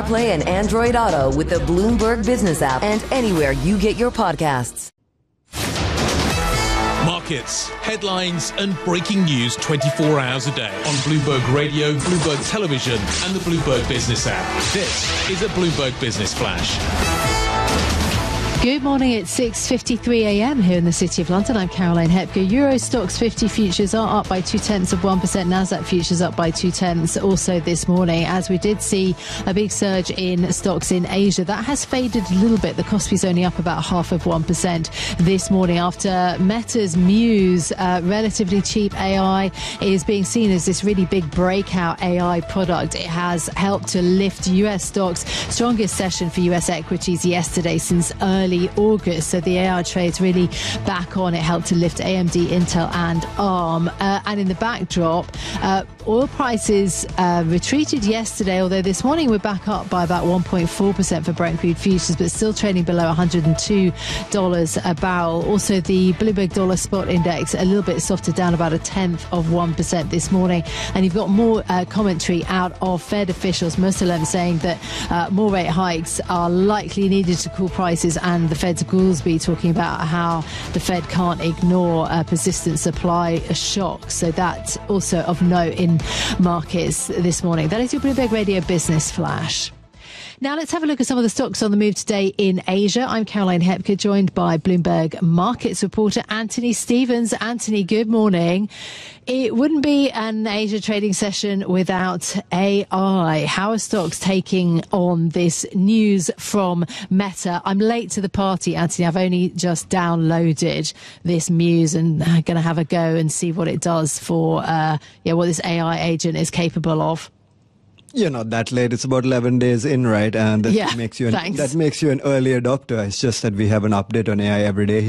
CarPlay and Android Auto with the Bloomberg Business app and anywhere you get your podcasts. Markets, headlines and breaking news 24 hours a day on Bloomberg Radio, Bloomberg Television and the Bloomberg Business app. This is a Bloomberg Business Flash. Good morning, it's 6:53 a.m. here in the City of London. I'm Caroline Hepker. Euro Stoxx 50 futures are up by 0.2%. NASDAQ futures up by 0.2 also this morning, as we did see a big surge in stocks in Asia. That has faded a little bit. The Kospi's only up about 0.5% this morning after Meta's Muse, relatively cheap AI, is being seen as this really big breakout AI product. It has helped to lift US stocks. Strongest session for US equities yesterday since early August, so the AI trade's really back on. It helped to lift AMD, Intel and ARM. And in the backdrop, oil prices retreated yesterday, although this morning we're back up by about 1.4% for Brent crude futures, but still trading below $102 a barrel. Also, the Bloomberg Dollar Spot Index a little bit softer, down about 0.1% this morning. And you've got more commentary out of Fed officials, most of them saying that more rate hikes are likely needed to cool prices, and the Fed's Goolsbee talking about how the Fed can't ignore persistent supply shocks. So that's also of note in markets this morning. That is your Bloomberg Radio Business Flash. Now let's have a look at some of the stocks on the move today in Asia. I'm Caroline Hepker, joined by Bloomberg Markets reporter Anthony Stevens. Anthony, good morning. It wouldn't be an Asia trading session without AI. How are stocks taking on this news from Meta? I'm late to the party, Anthony. I've only just downloaded this Muse and I'm going to have a go and see what it does for what this AI agent is capable of. You're not that late. It's about 11 days in, right? And that makes you an early adopter. It's just that we have an update on AI every day.